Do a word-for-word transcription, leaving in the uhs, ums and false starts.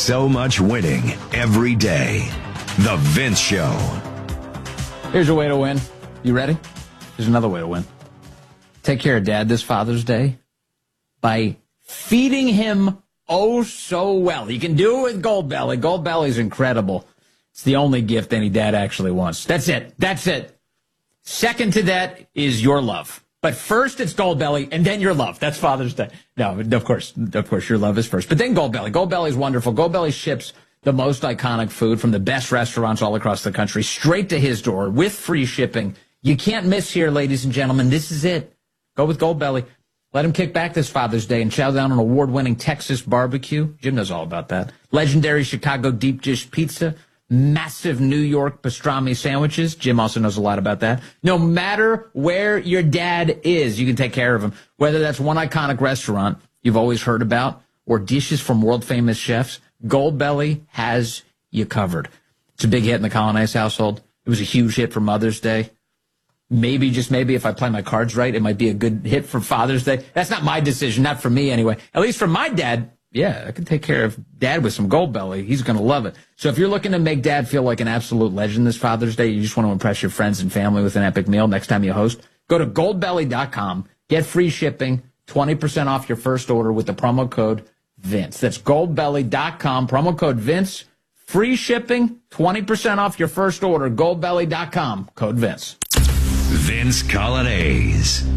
so much winning every day. The Vince Show. Here's a way to win. You ready? Here's another way to win. Take care of Dad this Father's Day by feeding him oh so well. You can do it with Goldbelly. Goldbelly's incredible. It's the only gift any dad actually wants. That's it. That's it. Second to that is your love. But first it's Goldbelly, and then your love. That's Father's Day. No, of course, of course, your love is first. But then Goldbelly. Goldbelly is wonderful. Goldbelly ships the most iconic food from the best restaurants all across the country straight to his door with free shipping. You can't miss here, ladies and gentlemen. This is it. Go with Goldbelly. Let him kick back this Father's Day and chow down on award-winning Texas barbecue. Jim knows all about that. Legendary Chicago deep dish pizza. Massive New York pastrami sandwiches. Jim also knows a lot about that. No matter where your dad is, you can take care of him. Whether that's one iconic restaurant you've always heard about or dishes from world-famous chefs, Goldbelly has you covered. It's a big hit in the Colonnese household. It was a huge hit for Mother's Day. Maybe, just maybe, if I play my cards right, it might be a good hit for Father's Day. That's not my decision, not for me anyway. At least for my dad, yeah, I can take care of Dad with some Goldbelly. He's going to love it. So if you're looking to make Dad feel like an absolute legend this Father's Day, you just want to impress your friends and family with an epic meal next time you host, go to goldbelly dot com, get free shipping, twenty percent off your first order with the promo code Vince. That's goldbelly dot com, promo code Vince, free shipping, twenty percent off your first order, goldbelly dot com, code Vince. Vince Colonnese.